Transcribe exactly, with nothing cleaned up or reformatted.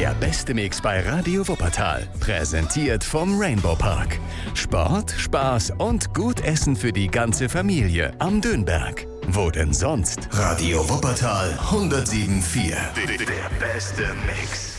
Der beste Mix bei Radio Wuppertal. Präsentiert vom Rainbow Park. Sport, Spaß und gut Essen für die ganze Familie am Dönberg. Wo denn sonst? Radio Wuppertal hundertsieben Komma vier. Der beste Mix.